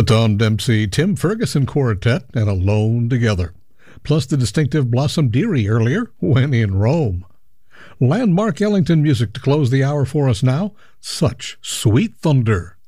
The Don Dempsey Tim Ferguson Quartet and Alone Together, plus the distinctive Blossom Dearie earlier, When in Rome. Landmark Ellington music to close the hour for us now. Such Sweet Thunder.